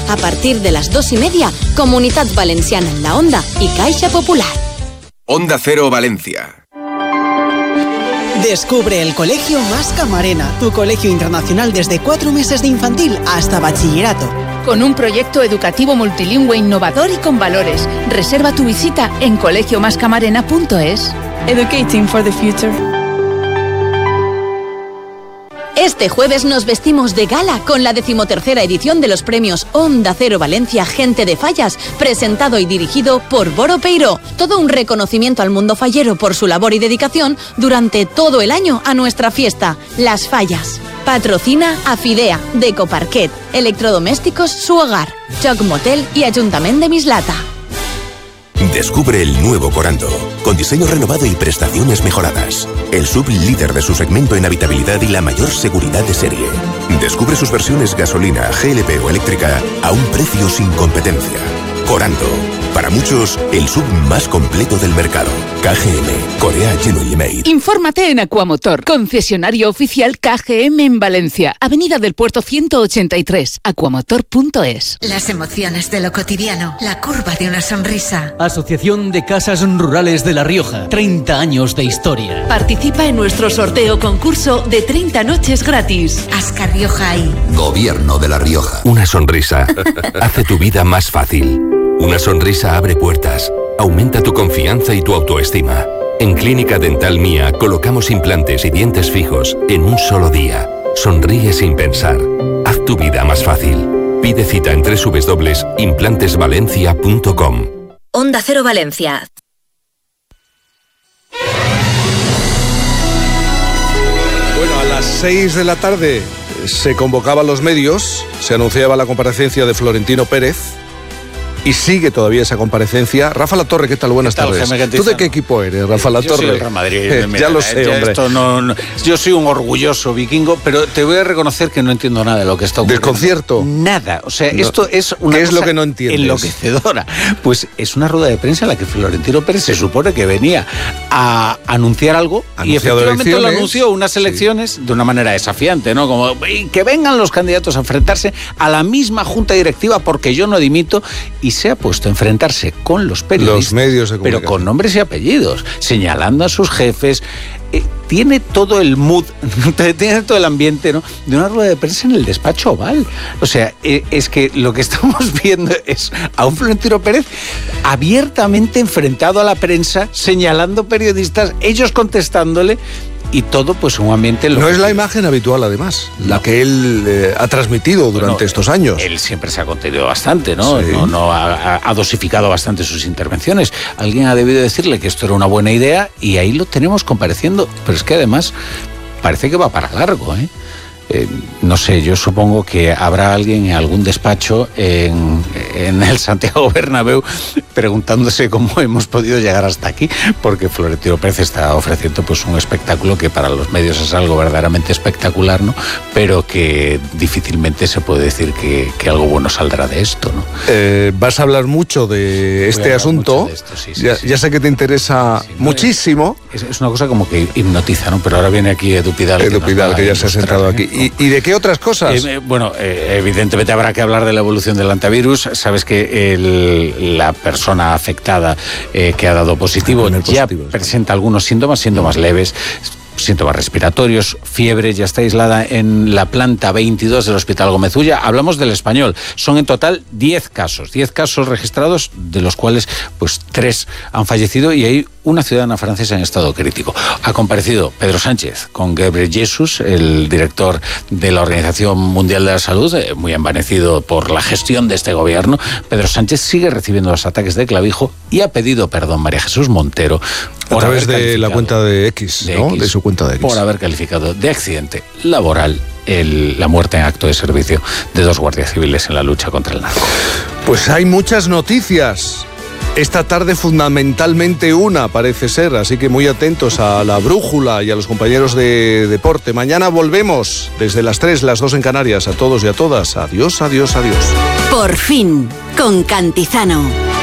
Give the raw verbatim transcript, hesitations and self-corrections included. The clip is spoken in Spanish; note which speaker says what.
Speaker 1: A partir de las dos y media, Comunitat Valenciana en la Onda y Caixa Popular.
Speaker 2: Onda Cero Valencia.
Speaker 3: Descubre el Colegio Mas Camarena, tu colegio internacional desde cuatro meses de infantil hasta bachillerato.
Speaker 4: Con un proyecto educativo multilingüe innovador y con valores. Reserva tu visita en colegio mas camarena punto es.
Speaker 5: Educating for the future.
Speaker 1: Este jueves nos vestimos de gala con la decimotercera edición de los premios Onda Cero Valencia Gente de Fallas, presentado y dirigido por Boro Peiró. Todo un reconocimiento al mundo fallero por su labor y dedicación durante todo el año a nuestra fiesta, Las Fallas. Patrocina Afidea, Decoparquet, Electrodomésticos Su Hogar, Choc Motel y Ayuntamiento de Mislata.
Speaker 6: Descubre el nuevo Corando, con diseño renovado y prestaciones mejoradas. El sub líder de su segmento en habitabilidad y la mayor seguridad de serie. Descubre sus versiones gasolina, G L P o eléctrica a un precio sin competencia. Corando, para muchos, el sub más completo del mercado. K G M, Corea Genuine Made.
Speaker 4: Infórmate en Aquamotor, concesionario oficial K G M en Valencia, Avenida del Puerto ciento ochenta y tres, aquamotor punto es.
Speaker 7: Las emociones de lo cotidiano, la curva de una sonrisa.
Speaker 8: Asociación de Casas Rurales de La Rioja, treinta años de historia.
Speaker 9: Participa en nuestro sorteo concurso de treinta noches gratis.
Speaker 7: Ascar Rioja y
Speaker 6: Gobierno de La Rioja. Una sonrisa hace tu vida más fácil. Una sonrisa abre puertas, aumenta tu confianza y tu autoestima. En Clínica Dental Mía colocamos implantes y dientes fijos en un solo día. Sonríe sin pensar. Haz tu vida más fácil. Pide cita en doble u doble u doble u punto implantes valencia punto com.
Speaker 1: Onda Cero Valencia.
Speaker 10: Bueno, a las seis de la tarde se convocaban los medios, se anunciaba la comparecencia de Florentino Pérez. Y sigue todavía esa comparecencia. Rafa Latorre, ¿qué tal? Buenas ¿Qué tal, tardes. Jaime, ¿tú de qué equipo eres, Rafa Latorre?
Speaker 11: Yo soy el Real Madrid.
Speaker 10: Eh,
Speaker 11: mira,
Speaker 10: ya lo sé,
Speaker 11: ya
Speaker 10: hombre.
Speaker 11: Esto no, no, yo soy un orgulloso vikingo, pero te voy a reconocer que no entiendo nada de lo que está ocurriendo.
Speaker 10: ¿Desconcierto?
Speaker 11: Nada. O sea,
Speaker 10: no.
Speaker 11: esto es una
Speaker 10: ¿Qué es
Speaker 11: cosa
Speaker 10: lo que no entiendes?
Speaker 11: enloquecedora. Pues es una rueda de prensa en la que Florentino Pérez se supone que venía a anunciar algo
Speaker 10: Anunciado
Speaker 11: y efectivamente
Speaker 10: elecciones.
Speaker 11: lo anunció, unas elecciones sí. de una manera desafiante, ¿no? Como que vengan los candidatos a enfrentarse a la misma junta directiva porque yo no dimito, y se ha puesto a enfrentar con los periodistas,
Speaker 10: los medios de
Speaker 11: pero con nombres y apellidos, señalando a sus jefes. Eh, tiene todo el mood, tiene todo el ambiente, ¿no?, de una rueda de prensa en el despacho Oval. O sea, eh, es que lo que estamos viendo es a un Florentino Pérez abiertamente enfrentado a la prensa, señalando periodistas, ellos contestándole. Y todo, pues, un ambiente...
Speaker 10: No es la imagen habitual, además, no. la que él eh, ha transmitido durante bueno, estos años.
Speaker 11: Él siempre se ha contenido bastante, ¿no?
Speaker 10: Sí.
Speaker 11: no, no ha, ha dosificado bastante sus intervenciones. Alguien ha debido decirle que esto era una buena idea y ahí lo tenemos compareciendo. Pero es que además parece que va para largo, ¿eh? Eh, no sé, yo supongo que habrá alguien en algún despacho en, en el Santiago Bernabéu preguntándose cómo hemos podido llegar hasta aquí, porque Florentino Pérez está ofreciendo pues un espectáculo que para los medios es algo verdaderamente espectacular, ¿no? Pero que difícilmente se puede decir que, que algo bueno saldrá de esto, ¿no?
Speaker 10: Eh, vas a hablar mucho de Voy este asunto, de esto, sí, sí, ya, sí. ya sé que te interesa sí, muchísimo.
Speaker 11: Es, es una cosa como que hipnotiza, ¿no? Pero ahora viene aquí Edu Pidal.
Speaker 10: Edu Pidal, que, que ya se ha sentado aquí. ¿Y, ¿Y de qué otras cosas?
Speaker 11: Eh, bueno, eh, evidentemente habrá que hablar de la evolución del antivirus. Sabes que el, la persona afectada eh, que ha dado positivo ya positivo, presenta sí. algunos síntomas, síntomas leves, síntomas respiratorios, fiebre, ya está aislada en la planta veintidós del Hospital Gómez Ulla. Hablamos del Español. Son en total diez casos, diez casos registrados, de los cuales pues tres han fallecido y hay una ciudadana francesa en estado crítico. Ha comparecido Pedro Sánchez con Ghebreyesus, el director de la Organización Mundial de la Salud, eh, muy envanecido por la gestión de este gobierno. Pedro Sánchez sigue recibiendo los ataques de clavijo y ha pedido perdón María Jesús Montero
Speaker 10: a través de la cuenta de X,
Speaker 11: de,
Speaker 10: ¿no?
Speaker 11: X,
Speaker 10: de su cuenta de X,
Speaker 11: por haber calificado de accidente laboral el, la muerte en acto de servicio de dos guardias civiles en la lucha contra el narco.
Speaker 10: Pues hay muchas noticias. Esta tarde fundamentalmente una, parece ser, así que muy atentos a la brújula y a los compañeros de deporte. Mañana volvemos desde las tres, las dos en Canarias. A todos y a todas, adiós, adiós, adiós.
Speaker 1: Por fin, con Cantizano.